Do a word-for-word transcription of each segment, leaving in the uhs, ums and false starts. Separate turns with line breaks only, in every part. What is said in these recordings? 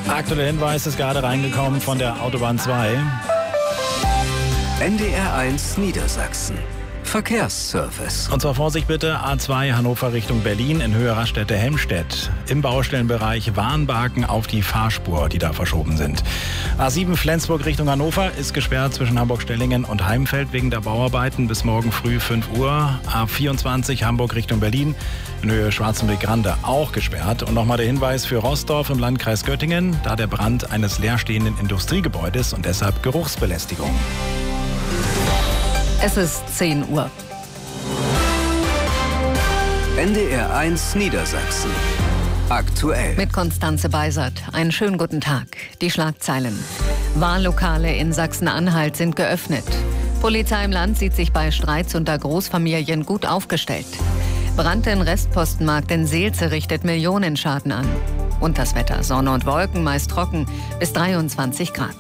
Aktueller Hinweis ist gerade reingekommen von der Autobahn zwei.
N D R eins Niedersachsen. Verkehrsservice.
Und zwar Vorsicht bitte, A zwei Hannover Richtung Berlin in Höhe Raststätte-Helmstedt. Im Baustellenbereich Warnbarken auf die Fahrspur, die da verschoben sind. A sieben Flensburg Richtung Hannover ist gesperrt zwischen Hamburg-Stellingen und Heimfeld wegen der Bauarbeiten bis morgen früh fünf Uhr. A vierundzwanzig Hamburg Richtung Berlin in Höhe Schwarzenberg-Grande auch gesperrt. Und nochmal der Hinweis für Roßdorf im Landkreis Göttingen, da der Brand eines leerstehenden Industriegebäudes und deshalb Geruchsbelästigung.
Es ist zehn Uhr.
N D R eins Niedersachsen. Aktuell.
Mit Konstanze Beisert. Einen schönen guten Tag. Die Schlagzeilen. Wahllokale in Sachsen-Anhalt sind geöffnet. Polizei im Land sieht sich bei Streits unter Großfamilien gut aufgestellt. Brand in Restpostenmarkt in Seelze richtet Millionenschaden an. Und das Wetter. Sonne und Wolken, meist trocken, bis dreiundzwanzig Grad.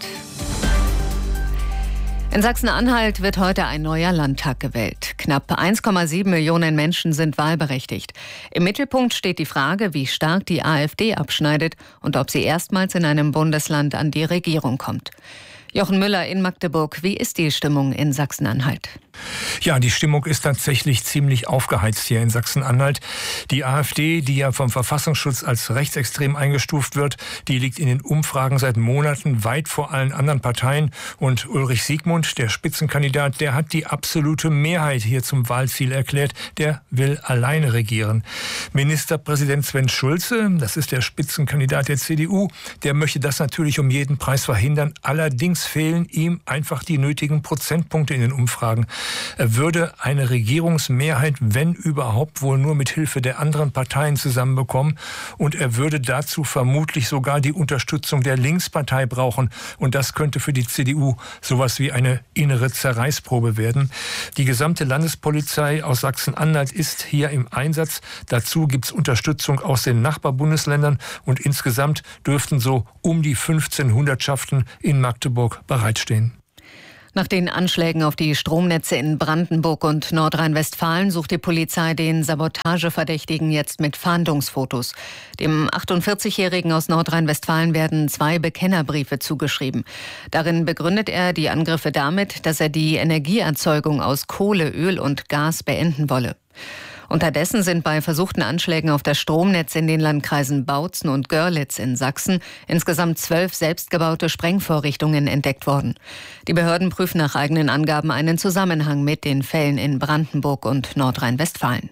In Sachsen-Anhalt wird heute ein neuer Landtag gewählt. Knapp eins Komma sieben Millionen Menschen sind wahlberechtigt. Im Mittelpunkt steht die Frage, wie stark die AfD abschneidet und ob sie erstmals in einem Bundesland an die Regierung kommt. Jochen Müller in Magdeburg, wie ist die Stimmung in Sachsen-Anhalt?
Ja, die Stimmung ist tatsächlich ziemlich aufgeheizt hier in Sachsen-Anhalt. Die AfD, die ja vom Verfassungsschutz als rechtsextrem eingestuft wird, die liegt in den Umfragen seit Monaten weit vor allen anderen Parteien. Und Ulrich Siegmund, der Spitzenkandidat, der hat die absolute Mehrheit hier zum Wahlziel erklärt. Der will alleine regieren. Ministerpräsident Sven Schulze, das ist der Spitzenkandidat der C D U, der möchte das natürlich um jeden Preis verhindern. Allerdings fehlen ihm einfach die nötigen Prozentpunkte in den Umfragen. Er würde eine Regierungsmehrheit, wenn überhaupt, wohl nur mit Hilfe der anderen Parteien zusammenbekommen. Und er würde dazu vermutlich sogar die Unterstützung der Linkspartei brauchen. Und das könnte für die C D U sowas wie eine innere Zerreißprobe werden. Die gesamte Landespolizei aus Sachsen-Anhalt ist hier im Einsatz. Dazu gibt es Unterstützung aus den Nachbarbundesländern. Und insgesamt dürften so um die fünfzehn Hundertschaften in Magdeburg bereitstehen.
Nach den Anschlägen auf die Stromnetze in Brandenburg und Nordrhein-Westfalen sucht die Polizei den Sabotageverdächtigen jetzt mit Fahndungsfotos. Dem achtundvierzigjährigen aus Nordrhein-Westfalen werden zwei Bekennerbriefe zugeschrieben. Darin begründet er die Angriffe damit, dass er die Energieerzeugung aus Kohle, Öl und Gas beenden wolle. Unterdessen sind bei versuchten Anschlägen auf das Stromnetz in den Landkreisen Bautzen und Görlitz in Sachsen insgesamt zwölf selbstgebaute Sprengvorrichtungen entdeckt worden. Die Behörden prüfen nach eigenen Angaben einen Zusammenhang mit den Fällen in Brandenburg und Nordrhein-Westfalen.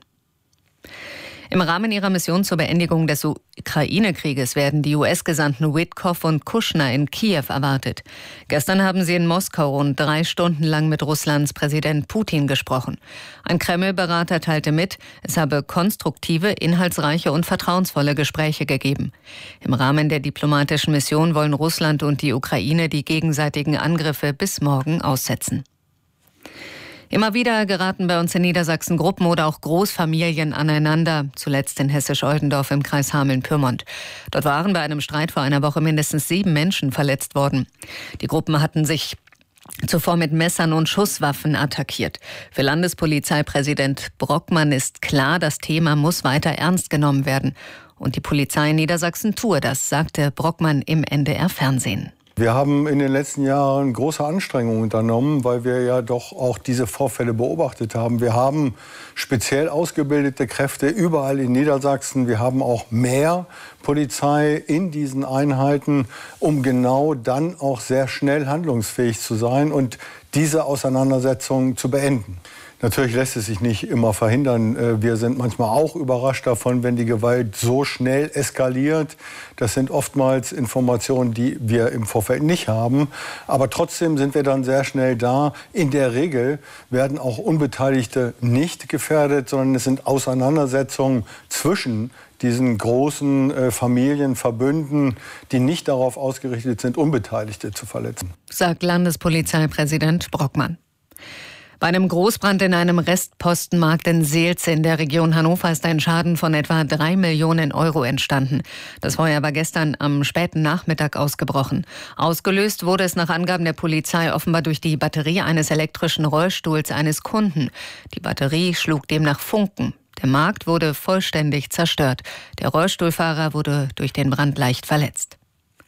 Im Rahmen ihrer Mission zur Beendigung des Ukraine-Krieges werden die U S-Gesandten Witkoff und Kushner in Kiew erwartet. Gestern haben sie in Moskau rund drei Stunden lang mit Russlands Präsident Putin gesprochen. Ein Kreml-Berater teilte mit, es habe konstruktive, inhaltsreiche und vertrauensvolle Gespräche gegeben. Im Rahmen der diplomatischen Mission wollen Russland und die Ukraine die gegenseitigen Angriffe bis morgen aussetzen. Immer wieder geraten bei uns in Niedersachsen Gruppen oder auch Großfamilien aneinander, zuletzt in Hessisch-Oldendorf im Kreis Hameln-Pyrmont. Dort waren bei einem Streit vor einer Woche mindestens sieben Menschen verletzt worden. Die Gruppen hatten sich zuvor mit Messern und Schusswaffen attackiert. Für Landespolizeipräsident Brockmann ist klar, das Thema muss weiter ernst genommen werden. Und die Polizei in Niedersachsen tue das, sagte Brockmann im N D R-Fernsehen.
Wir haben in den letzten Jahren große Anstrengungen unternommen, weil wir ja doch auch diese Vorfälle beobachtet haben. Wir haben speziell ausgebildete Kräfte überall in Niedersachsen. Wir haben auch mehr Polizei in diesen Einheiten, um genau dann auch sehr schnell handlungsfähig zu sein und diese Auseinandersetzung zu beenden. Natürlich lässt es sich nicht immer verhindern. Wir sind manchmal auch überrascht davon, wenn die Gewalt so schnell eskaliert. Das sind oftmals Informationen, die wir im Vorfeld nicht haben. Aber trotzdem sind wir dann sehr schnell da. In der Regel werden auch Unbeteiligte nicht gefährdet, sondern es sind Auseinandersetzungen zwischen diesen großen äh, Familienverbünden, die nicht darauf ausgerichtet sind, Unbeteiligte zu verletzen.
Sagt Landespolizeipräsident Brockmann. Bei einem Großbrand in einem Restpostenmarkt in Seelze in der Region Hannover ist ein Schaden von etwa drei Millionen Euro entstanden. Das Feuer war gestern am späten Nachmittag ausgebrochen. Ausgelöst wurde es nach Angaben der Polizei offenbar durch die Batterie eines elektrischen Rollstuhls eines Kunden. Die Batterie schlug demnach Funken. Der Markt wurde vollständig zerstört. Der Rollstuhlfahrer wurde durch den Brand leicht verletzt.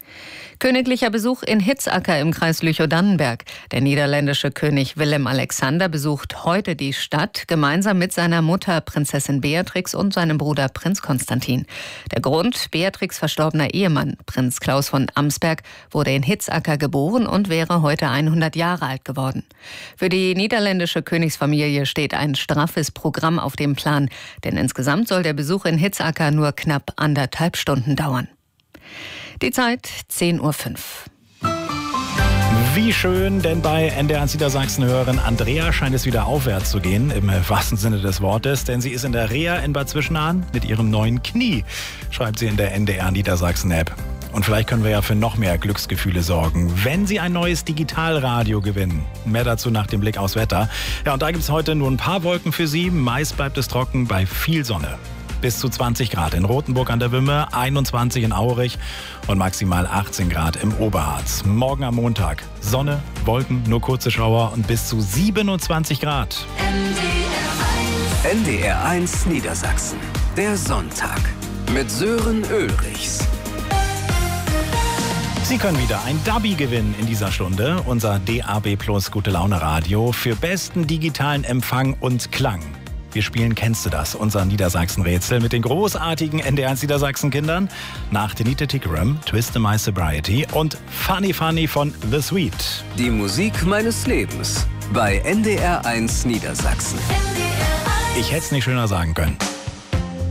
Königlicher Besuch in Hitzacker im Kreis Lüchow-Dannenberg. Der niederländische König Willem-Alexander besucht heute die Stadt, gemeinsam mit seiner Mutter Prinzessin Beatrix und seinem Bruder Prinz Konstantin. Der Grund: Beatrix' verstorbener Ehemann, Prinz Klaus von Amsberg, wurde in Hitzacker geboren und wäre heute hundert Jahre alt geworden. Für die niederländische Königsfamilie steht ein straffes Programm auf dem Plan, denn insgesamt soll der Besuch in Hitzacker nur knapp anderthalb Stunden dauern. Die Zeit zehn Uhr fünf.
Wie schön, denn bei N D R eins Niedersachsen-Hörerin Andrea scheint es wieder aufwärts zu gehen, im wahrsten Sinne des Wortes, denn sie ist in der Reha in Bad Zwischenahn mit ihrem neuen Knie, schreibt sie in der N D R Niedersachsen-App. Und vielleicht können wir ja für noch mehr Glücksgefühle sorgen, wenn Sie ein neues Digitalradio gewinnen. Mehr dazu nach dem Blick aufs Wetter. Ja, und da gibt es heute nur ein paar Wolken für Sie, meist bleibt es trocken bei viel Sonne. Bis zu zwanzig Grad in Rothenburg an der Wümme, einundzwanzig in Aurich und maximal achtzehn Grad im Oberharz. Morgen am Montag Sonne, Wolken, nur kurze Schauer und bis zu siebenundzwanzig Grad.
N D R eins Niedersachsen, der Sonntag mit Sören Ulrichs.
Sie können wieder ein Dabi gewinnen in dieser Stunde. Unser D A B Plus Gute Laune Radio für besten digitalen Empfang und Klang. Wir spielen Kennst du das? Unser Niedersachsen-Rätsel mit den großartigen N D R eins Niedersachsen-Kindern. Nach Denite Tickeram, Twist My Sobriety und Funny Funny von The Sweet.
Die Musik meines Lebens bei N D R eins Niedersachsen.
Ich hätte es nicht schöner sagen können.